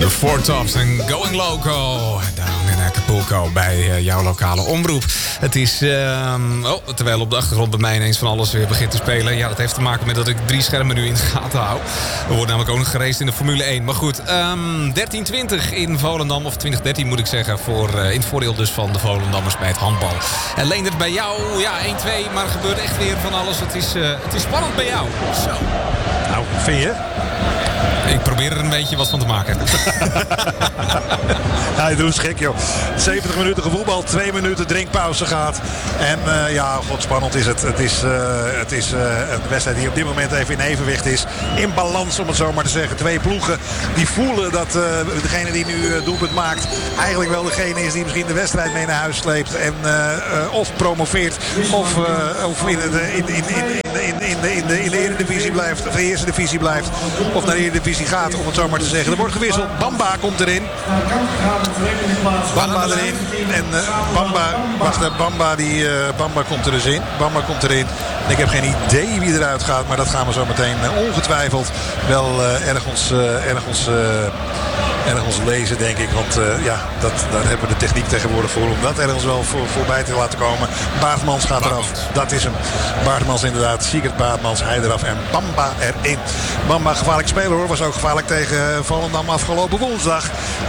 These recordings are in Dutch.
De Four Tops en Going Loco. Down in Acapulco bij jouw lokale omroep. Het is, terwijl op de achtergrond bij mij ineens van alles weer begint te spelen. Ja, dat heeft te maken met dat ik 3 schermen nu in de gaten hou. Er wordt namelijk ook nog geraced in de Formule 1. Maar goed, 13-20 in Volendam, of 2013 moet ik zeggen. In het voordeel dus van de Volendammers bij het handbal. En Leendert, bij jou, ja, 1-2, maar er gebeurt echt weer van alles. Het is spannend bij jou. Zo. Nou, vind je? Ik probeer er een beetje wat van te maken. Ja, je doet gek, joh. 70 minuten gevoetbal, 2 minuten drinkpauze gaat. En spannend is het. Het is een wedstrijd die op dit moment even in evenwicht is. In balans, om het zo maar te zeggen. 2 ploegen die voelen dat degene die nu doelpunt maakt eigenlijk wel degene is die misschien de wedstrijd mee naar huis sleept. En of promoveert of in de Eredivisie blijft. Of de Eerste Divisie blijft. Of naar de Eredivisie gaat, om het zo maar te zeggen. Er wordt gewisseld. Bamba komt erin. Bamba erin. En Bamba komt er dus in. Bamba komt erin. En ik heb geen idee wie eruit gaat. Maar dat gaan we zo meteen ongetwijfeld wel ergens lezen, denk ik. Want daar hebben we de techniek tegenwoordig voor. Om dat ergens wel voorbij te laten komen. Baartmans gaat eraf. Dat is hem. Baartmans inderdaad. Sigrid Baartmans. Hij eraf. En Bamba erin. Bamba, gevaarlijk speler hoor. Was ook gevaarlijk tegen Volendam afgelopen woensdag.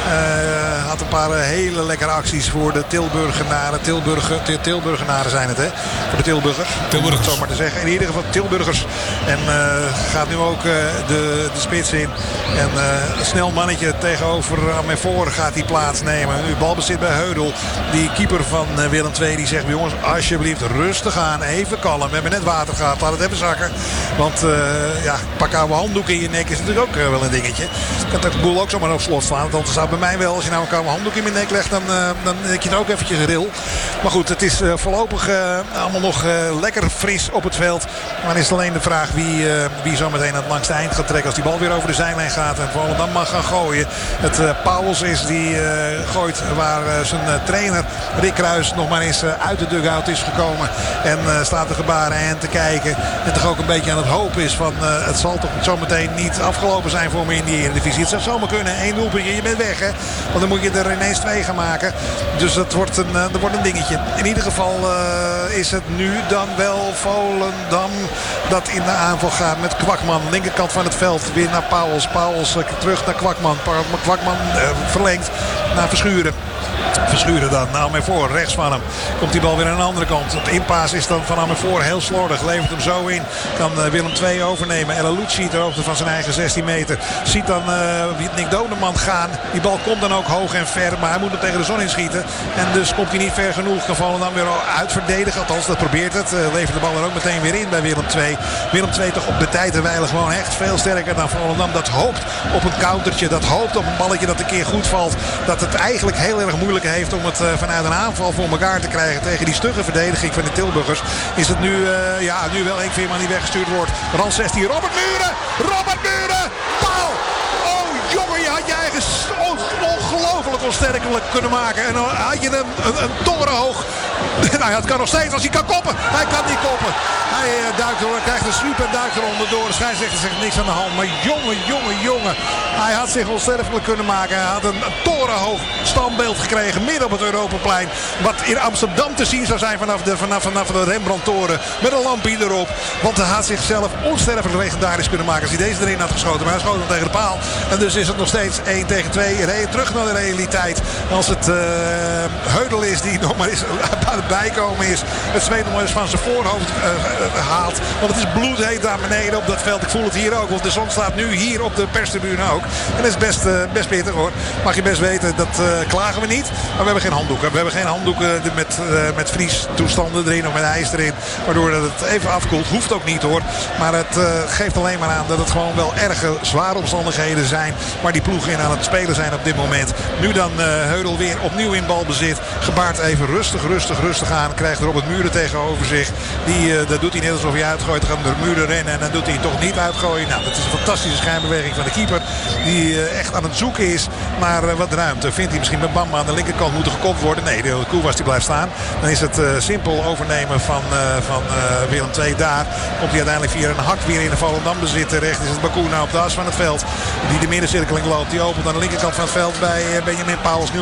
Had een paar hele lekkere acties voor de Tilburgenaren. Tilburgenaren zijn het, hè? Voor de Tilburgers. Om het zo maar te zeggen. In ieder geval Tilburgers. En gaat nu ook de spits in. En een snel mannetje tegenover Amefor gaat hij plaatsnemen. Nu balbezit bij Heudel. Die keeper van Willem II die zegt: jongens, alsjeblieft rustig aan. Even kalm. We hebben net water gehad. Laat het even zakken. Want pak oude handdoek in je nek is natuurlijk ook wel een dingetje. Kan de boel ook zomaar op slot slaan. Want dat zou bij mij wel, als je nou een koude handdoek in mijn nek legt, dan denk je het ook eventjes ril. Maar goed, het is voorlopig allemaal nog lekker fris op het veld. Maar is het alleen de vraag wie zometeen aan het langste eind gaat trekken als die bal weer over de zijlijn gaat en Volendam mag gaan gooien. Het Pauwels is die gooit waar zijn trainer Rick Kruis nog maar eens uit de dugout is gekomen. En staat te gebaren en te kijken. En toch ook een beetje aan het hopen is van het zal toch zometeen niet afgelopen zijn voor me in die Eredivisie. Het zou zomaar kunnen. 1 doelpuntje, je bent weg, hè. Want dan moet je er ineens 2 gaan maken. Dus dat wordt een dingetje. In ieder geval is het nu dan wel Volendam dat in de aanval gaat met Kwakman. Linkerkant van het veld weer naar Pauwels. Pauwels terug naar Kwakman. Kwakman verlengt naar Verschuren. Verschuren dan naar Amefor, rechts van hem. Komt die bal weer aan de andere kant. Het inpaas is dan van Amefor heel slordig. Levert hem zo in. Kan Willem II overnemen. El Alouchi ter hoogte van zijn eigen 16 meter. Ziet dan Nick Doneman gaan. Die bal komt dan ook hoog en ver. Maar hij moet hem tegen de zon inschieten. En dus komt hij niet ver genoeg. Kan Volendam weer uitverdedigen. Althans, dat probeert het. Levert de bal er ook meteen weer in bij Willem II. Willem II toch op de tijd en wijle gewoon echt veel sterker dan Volendam. Dat hoopt op een countertje. Dat hoopt op een balletje dat een keer goed valt. Dat het eigenlijk heel erg moeilijk heeft om het vanuit een aanval voor elkaar te krijgen tegen die stugge verdediging van de Tilburgers. Is het nu wel één Veerman die weggestuurd wordt. Rand 16, Robert Muren! Paal! Oh jongen, je had je eigen ongelooflijk onsterkelijk kunnen maken. En dan had je een torenhoog. Nou, het kan nog steeds als hij kan koppen. Hij kan niet koppen. Hij duikt door, krijgt een sweep en duikt eronder door. De scheidsrechter zegt niks aan de hand. Maar jongen. Hij had zich onsterfelijk kunnen maken. Hij had een torenhoog standbeeld gekregen midden op het Europaplein. Wat in Amsterdam te zien zou zijn vanaf de Rembrandtoren. Met een lampje erop. Want hij had zichzelf onsterfelijk legendarisch kunnen maken als hij deze erin had geschoten. Maar hij schoot hem tegen de paal. En dus is het nog steeds 1 tegen 2. Terug naar de realiteit. Als het Heudel is die nog maar eens aan het bijkomen is. Het zweet nog maar eens van zijn voorhoofd haalt. Want het is bloedheet daar beneden op dat veld. Ik voel het hier ook. Want de zon staat nu hier op de perstribune ook. En dat is best pittig hoor. Mag je best weten. Dat klagen we niet. Maar we hebben geen handdoeken. We hebben geen handdoeken met vriestoestanden erin of met ijs erin. Waardoor dat het even afkoelt. Hoeft ook niet hoor. Maar het geeft alleen maar aan dat het gewoon wel erg zware omstandigheden zijn. Waar die ploegen in aan het spelen zijn op dit moment. Nu dan Heudel weer opnieuw in balbezit. Gebaart even rustig aan. Krijgt Robert Muren tegenover zich. Die dat doet doet hij net alsof hij uitgooit. Dan gaan de muren rennen en dan doet hij toch niet uitgooien. Nou, dat is een fantastische schijnbeweging van de keeper. Die echt aan het zoeken is naar wat ruimte. Vindt hij misschien met Bamba aan de linkerkant moeten gekopt worden. Nee, de Koewas die blijft staan. Dan is het simpel overnemen van Willem II daar. Komt hij uiteindelijk via een hak weer in de Volendam bezit terecht. Is het Bacuna op de as van het veld. Die de middencirkeling loopt. Die opent aan de linkerkant van het veld bij Benjamin Pauwels.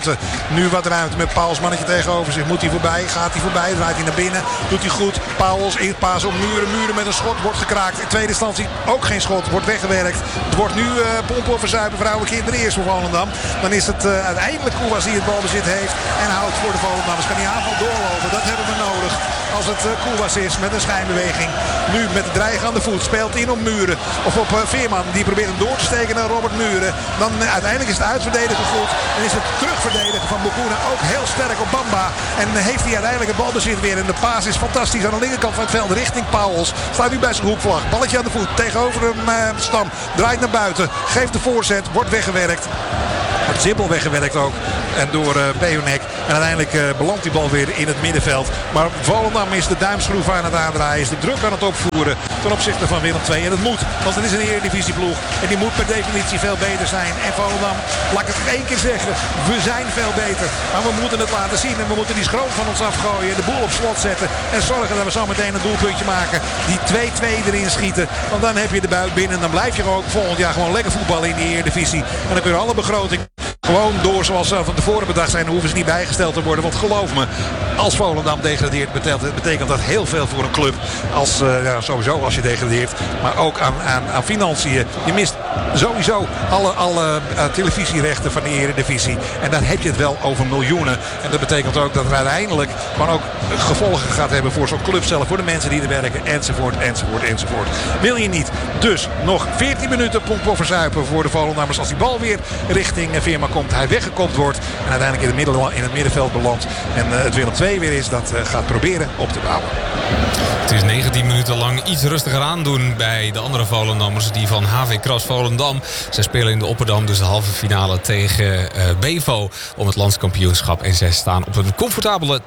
Nu wat ruimte met Pauwels mannetje tegenover zich. Moet hij voorbij? Gaat hij voorbij? Draait hij naar binnen? Doet hij goed? Pauwels inpaas op Muren met een schot. Wordt gekraakt. In tweede instantie ook geen schot. Wordt weggewerkt. Het wordt nu pompen of verzuipen. Vrouwen kinderen eerst voor Volendam. Dan is het uiteindelijk Koewas die het balbezit heeft. En houdt voor de Volendammers. Kan die aanval doorlopen. Dat hebben we nodig. Als het Koewas is met een schijnbeweging. Nu met de dreig aan de voet. Speelt in op Muren. Of op Veerman. Die probeert hem door te steken naar Robert Muren. Dan uiteindelijk is het uitverdedigen goed. En is het terugverdedigen van Bacuna ook heel sterk op Bamba. En heeft hij uiteindelijk het balbezit weer. En de paas is fantastisch aan de linkerkant van het veld richting Pauwels. Staat nu bij zijn hoekvlag. Balletje aan de voet. Tegenover hem Stam. Draait naar buiten. Geeft de voorzet. Wordt weggewerkt. Wordt simpel weggewerkt ook. En door Peonek. En uiteindelijk belandt die bal weer in het middenveld. Maar Volendam is de duimschroef aan het aandraaien. Is de druk aan het opvoeren ten opzichte van Willem II. En dat moet. Want het is een eredivisieploeg. En die moet per definitie veel beter zijn. En Volendam, laat ik het één keer zeggen. We zijn veel beter. Maar we moeten het laten zien. En we moeten die schroom van ons afgooien. De boel op slot zetten. En zorgen dat we zo meteen een doelpuntje maken. Die 2-2 erin schieten. Want dan heb je de buit binnen. En dan blijf je ook volgend jaar gewoon lekker voetballen in die eredivisie. En dan kunnen alle begrotingen gewoon door zoals ze van tevoren bedacht zijn. Dan hoeven ze niet bijgesteld te worden. Want geloof me, als Volendam degradeert betekent dat heel veel voor een club. Sowieso als je degradeert. Maar ook aan financiën. Je mist sowieso alle televisierechten van de Eredivisie. En dan heb je het wel over miljoenen. En dat betekent ook dat het uiteindelijk gewoon ook gevolgen gaat hebben voor zo'n club zelf. Voor de mensen die er werken. Enzovoort. Wil je niet. Dus nog 14 minuten pompen of verzuipen voor de Volendammers. Als die bal weer richting Veerma komt. Hij weggekopt wordt. En uiteindelijk in het middenveld belandt. En het Willem II weer is dat gaat proberen op te bouwen. Het is 19 minuten lang iets rustiger aandoen bij de andere Volendammers. Die van HV Kras Volendam. Zij spelen in de Opperdam dus de halve finale tegen Bevo om het landskampioenschap. En zij staan op een comfortabele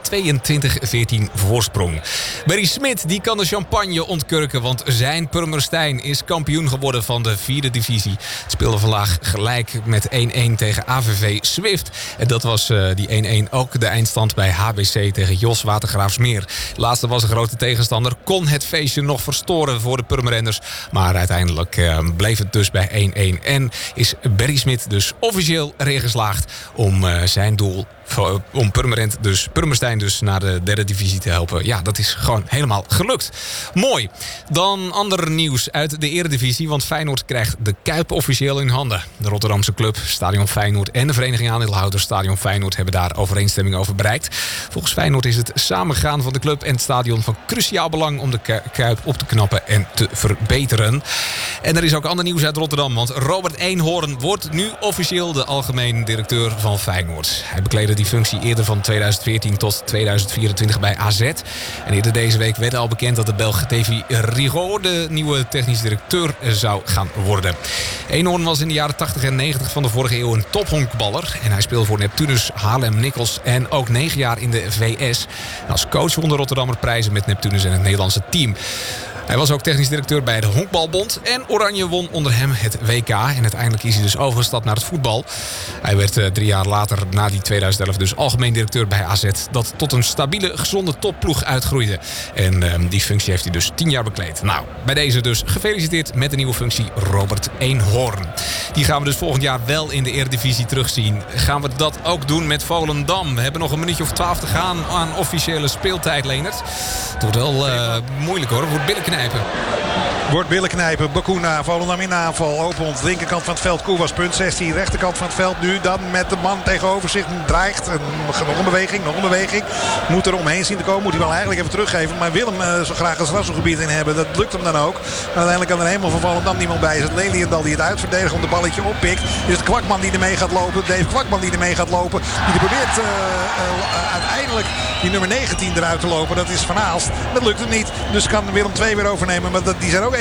22-14 voorsprong. Barry Smit die kan de champagne ontkurken. Want zijn Purmerstein is kampioen geworden van de 4e divisie. Het speelde vandaag gelijk met 1-1 tegen AVV Swift. En dat was die 1-1 ook de eindstand bij HBC tegen Jos Watergraafsmeer. Laatste was een grote tegenstander. Kon het feestje nog verstoren voor de Purmerenders. Maar uiteindelijk bleef het dus bij 1-1. En is Barry Smit dus officieel erin geslaagd om zijn doel om Purmerstein dus naar de 3e divisie te helpen. Ja, dat is gewoon helemaal gelukt. Mooi. Dan ander nieuws uit de Eredivisie. Want Feyenoord krijgt de Kuip officieel in handen. De Rotterdamse club, Stadion Feyenoord en de vereniging aandeelhouders Stadion Feyenoord hebben daar overeenstemming over bereikt. Volgens Feyenoord is het samengaan van de club en het stadion van cruciaal belang om de Kuip op te knappen en te verbeteren. En er is ook ander nieuws uit Rotterdam. Want Robert Eenhoorn wordt nu officieel de algemeen directeur van Feyenoord. Hij bekleedde die functie eerder van 2014 tot 2024 bij AZ. En eerder deze week werd al bekend dat de Belg Davy Rigaud de nieuwe technisch directeur zou gaan worden. Eenhoorn was in de jaren 80 en 90 van de vorige eeuw een tophonkballer. En hij speelde voor Neptunus, Haarlem, Nikkels en ook 9 jaar in de VS. En als coach won de Rotterdammer prijzen met Neptunus en het Nederlandse team. Hij was ook technisch directeur bij de Honkbalbond. En Oranje won onder hem het WK. En uiteindelijk is hij dus overgestapt naar het voetbal. Hij werd 3 jaar later, na die 2011, dus algemeen directeur bij AZ. Dat tot een stabiele, gezonde topploeg uitgroeide. En die functie heeft hij dus 10 jaar bekleed. Nou, bij deze dus gefeliciteerd met de nieuwe functie Robert Eenhoorn. Die gaan we dus volgend jaar wel in de Eredivisie terugzien. Gaan we dat ook doen met Volendam. We hebben nog een minuutje of 12 te gaan aan officiële speeltijd, Leendert. Het wordt wel moeilijk hoor. Het wordt billen knijpen. Wordt billen knijpen. Bacuna, Volendam in aanval. Opent, linkerkant van het veld. Koewas, punt 16. Rechterkant van het veld nu. Dan met de man tegenover zich. Dreigt. Nog een beweging. Moet er omheen zien te komen. Moet hij wel eigenlijk even teruggeven. Maar wil hem zo graag een strafschopgebied in hebben. Dat lukt hem dan ook. Maar uiteindelijk kan er helemaal van Volendam niemand bij. Is het Leliendal die het uitverdedigt om de balletje oppikt. Is het Kwakman die ermee gaat lopen. Dave Kwakman die ermee gaat lopen. Die probeert uiteindelijk die nummer 19 eruit te lopen. Dat is Van Aalst. Dat lukt hem niet. Dus kan Willem II weer overnemen. Maar die zijn ook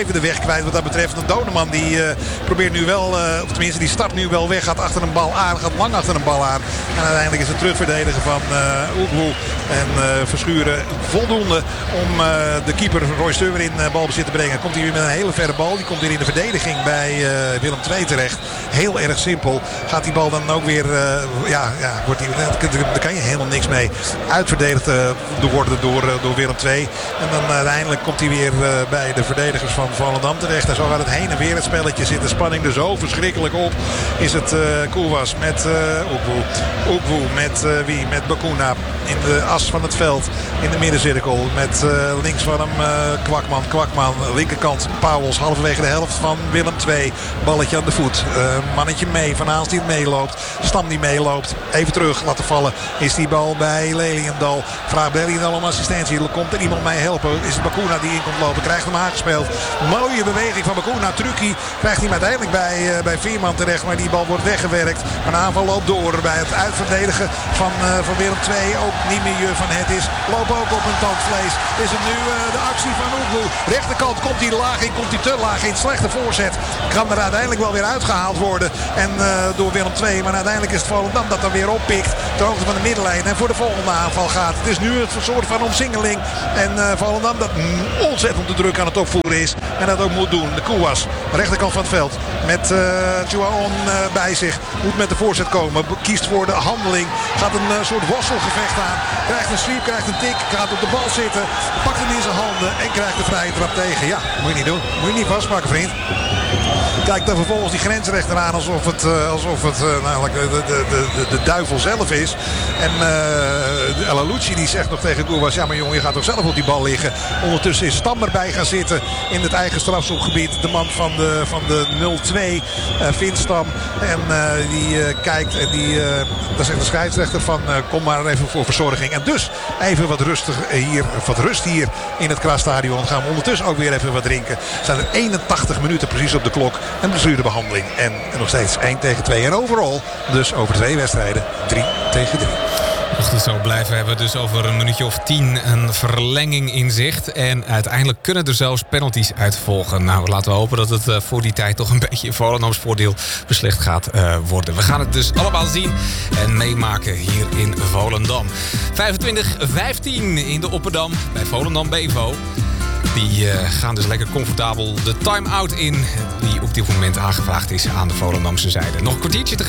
even de weg kwijt wat dat betreft. De Doneman die probeert nu wel, of tenminste die start nu wel weg. Gaat achter een bal aan, gaat lang achter een bal aan. En uiteindelijk is het terugberdedigen van Oegboe en Verschuren voldoende om de keeper Roy Steur weer in balbezit te brengen. Komt hij weer met een hele verre bal. Die komt weer in de verdediging bij Willem II terecht. Heel erg simpel. Gaat die bal dan ook weer, daar kan je helemaal niks mee. Uitverdedigd worden door Willem II. En dan uiteindelijk komt hij weer bij de verdedigers van Volendam terecht. En zo gaat het heen en weer het spelletje. Zit de spanning er zo verschrikkelijk op. Is het Koelwas met Oegboe met wie? Met Bakuna in de as van het veld. In de middencirkel. Met links van hem Kwakman. Linkerkant Pauwels. Halverwege de helft van Willem II. Balletje aan de voet. Mannetje mee. Van Aals die het meeloopt. Stam die meeloopt. Even terug laten vallen. Is die bal bij Leliendal. Vraagt Leliendal om assistentie. Komt er iemand mee helpen? Is het Bakuna die in komt lopen? Krijgt hem aangespeeld. Mooie beweging van Bakuna. Truckie. Krijgt hij hem uiteindelijk bij Veerman terecht. Maar die bal wordt weggewerkt. Een aanval loopt door. Bij het uitverdedigen van Willem II. Ook niet meer van het is. Loopt ook op een tandvlees. Is het nu de actie van Oegboe. Rechterkant komt hij laag in. Komt hij te laag in. Slechte voorzet. Kan er uiteindelijk wel weer uitgehaald worden. En door Willem II. Maar uiteindelijk is het Volendam dat dan weer oppikt. Ter hoogte van de middenlijn. En voor de volgende aanval gaat. Het is nu een soort van omsingeling. En Volendam dat ontzettend de druk aan het opvoeren is. En dat ook moet doen. De Kouwas. Rechterkant van het veld. Met Chuaon bij zich. Moet met de voorzet komen. Kiest voor de handeling. Gaat een soort worselgevecht aan. Krijgt een sweep, krijgt een tik. Gaat op de bal zitten. Pakt hem in zijn handen. En krijgt de vrije trap tegen. Ja, moet je niet doen. Moet je niet vastpakken, vriend. Kijkt dan vervolgens die grensrechter aan alsof het de duivel zelf is. En El Alouchi die zegt nog tegen Kouwas: ja maar jongen, je gaat toch zelf op die bal liggen. Ondertussen is Stam erbij gaan zitten in het eigen strafschopgebied. De man van de 0-2, Vin Stam. En die kijkt en daar zegt de scheidsrechter van kom maar even voor verzorging. En dus even wat rust hier in het Krasstadion. Gaan we ondertussen ook weer even wat drinken. Er staan er 81 minuten precies op de klok. En blessurebehandeling. En nog steeds 1-2. En overal dus over 2 wedstrijden 3-3. Als we het zo blijven hebben, dus over een minuutje of 10 een verlenging in zicht. En uiteindelijk kunnen er zelfs penalties uit volgen. Nou, laten we hopen dat het voor die tijd toch een beetje in Volendams voordeel beslecht gaat worden. We gaan het dus allemaal zien en meemaken hier in Volendam. 25-15 in de Opperdam bij Volendam Bevo. Die gaan dus lekker comfortabel de time-out in die op dit moment aangevraagd is aan de Volendamse zijde. Nog een kwartiertje te gaan.